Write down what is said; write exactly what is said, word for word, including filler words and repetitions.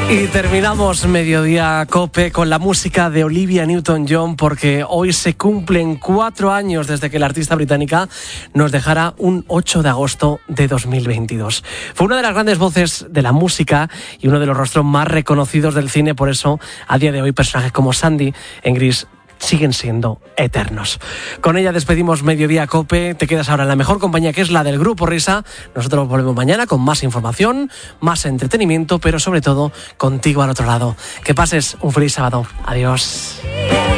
Y terminamos Mediodía Cope con la música de Olivia Newton-John, porque hoy se cumplen cuatro años desde que la artista británica nos dejara un ocho de agosto de dos mil veintidós. Fue una de las grandes voces de la música y uno de los rostros más reconocidos del cine, por eso a día de hoy personajes como Sandy en Gris siguen siendo eternos. Con ella despedimos Mediodía Cope. Te quedas ahora en la mejor compañía, que es la del Grupo Risa. Nosotros volvemos mañana con más información, más entretenimiento, pero sobre todo contigo al otro lado. Que pases un feliz sábado. Adiós.